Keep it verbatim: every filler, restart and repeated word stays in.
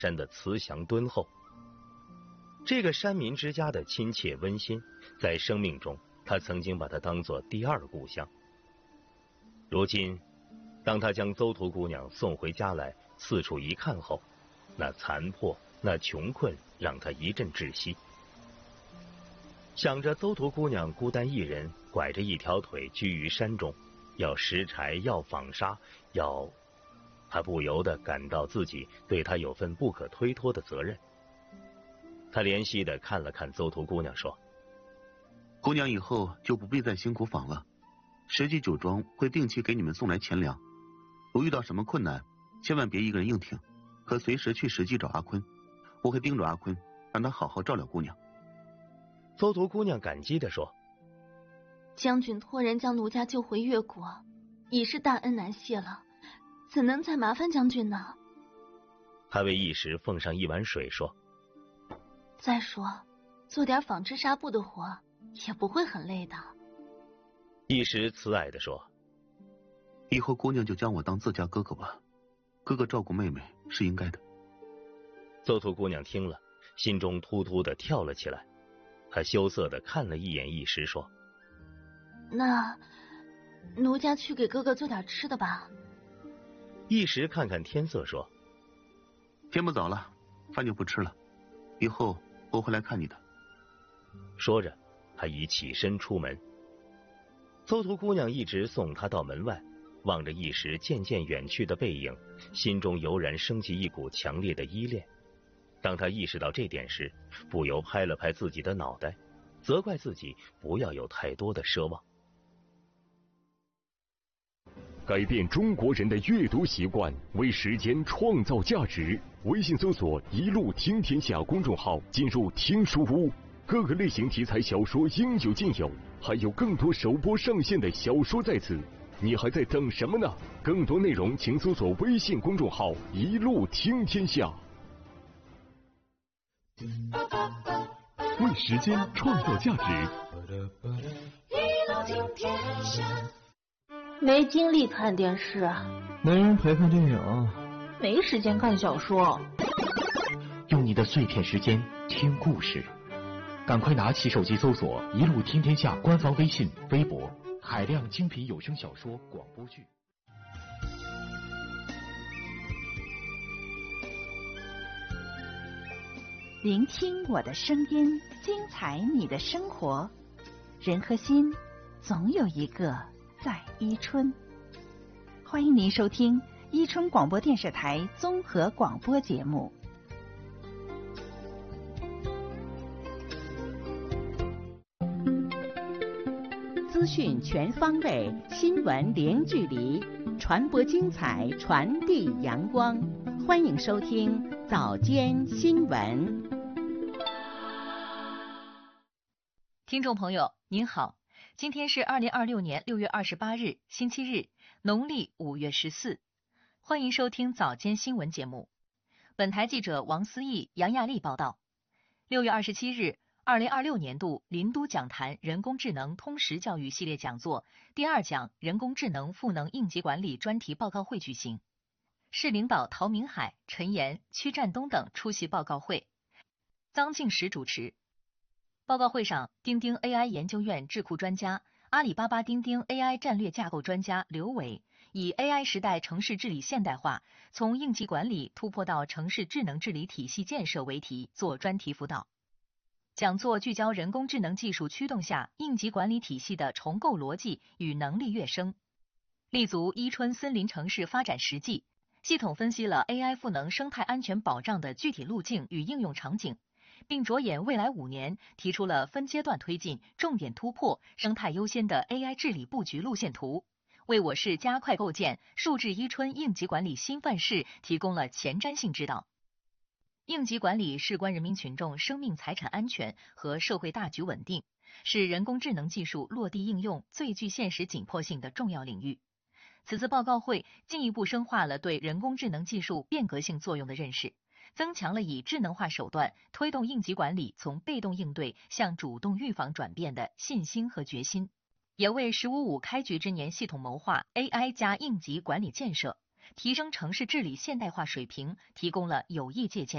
山的慈祥敦厚。这个山民之家的亲切温馨，在生命中他曾经把它当作第二故乡。如今当他将邹图姑娘送回家来，四处一看后，那残破，那穷困，让他一阵窒息。想着邹图姑娘孤单一人，拐着一条腿居于山中，要拾柴，要纺纱，要……他不由得感到自己对她有份不可推脱的责任。他怜惜地看了看邹图姑娘，说：“ 姑娘以后就不必再辛苦纺了，石记酒庄会定期给你们送来钱粮。如遇到什么困难，千万别一个人硬挺，可随时去石记找阿坤，我会叮嘱阿坤，让他好好照料姑娘。” 邹图姑娘感激地说：“ 将军托人将奴家救回越国，已是大恩难谢了，怎能再麻烦将军呢？” 他为一时奉上一碗水，说：“ 再说，做点纺织纱布的活也不会很累的。” 一时慈爱地说：“ 以后姑娘就将我当自家哥哥吧，哥哥照顾妹妹是应该的。” 邹图姑娘听了，心中突突地跳了起来。她羞涩地看了一眼一时，说：“ 那奴家去给哥哥做点吃的吧。” 一时看看天色，说：“ 天不早了，饭就不吃了，以后我会来看你的。” 说着，他已起身出门。邹图姑娘一直送他到门外，望着一时渐渐远去的背影，心中油然升起一股强烈的依恋。当他意识到这点时，不由拍了拍自己的脑袋，责怪自己不要有太多的奢望。 改变中国人的阅读习惯，为时间创造价值。微信搜索“一路听天下”公众号，进入听书屋，各个类型题材小说应有尽有，还有更多首播上线的小说在此，你还在等什么呢？更多内容请搜索微信公众号“一路听天下”。为时间创造价值。 没精力看电视， 没人陪看电影， 没时间看小说。 用你的碎片时间听故事，赶快拿起手机搜索“一路听天下”官方微信、微博，海量精品有声小说、广播剧。 聆听我的声音，精彩你的生活。人和心，总有一个在伊春。欢迎您收听伊春广播电视台综合广播节目。资讯全方位，新闻零距离，传播精彩，传递阳光。欢迎收听早间新闻。 听众朋友您好，今天是二零二六年六月二十八日星期日，农历五月十四，欢迎收听早间新闻节目。本台记者王思义、杨亚丽报道。六月二十七日，二零二六年度林都讲坛人工智能通识教育系列讲座第二讲人工智能赋能应急管理专题报告会举行。市领导陶明海、陈岩、曲占东等出席报告会，臧敬实主持。报告会上，钉钉 A I 研究院智库专家、阿里巴巴钉钉 A I 战略架构专家刘伟以 A I 时代城市治理现代化，从应急管理突破到城市智能治理体系建设为题做专题辅导。讲座聚焦人工智能技术驱动下应急管理体系的重构逻辑与能力跃升，立足伊春森林城市发展实际，系统分析了 A I 赋能生态安全保障的具体路径与应用场景，并着眼未来五年，提出了分阶段推进、重点突破、生态优先的 A I 治理布局路线图，为我市加快构建数字伊春应急管理新范式提供了前瞻性指导。应急管理事关人民群众生命财产安全和社会大局稳定，是人工智能技术落地应用最具现实紧迫性的重要领域。此次报告会进一步深化了对人工智能技术变革性作用的认识，增强了以智能化手段推动应急管理从被动应对向主动预防转变的信心和决心，也为“十五五”开局之年系统谋划 A I 加应急管理建设，提升城市治理现代化水平提供了有益借鉴。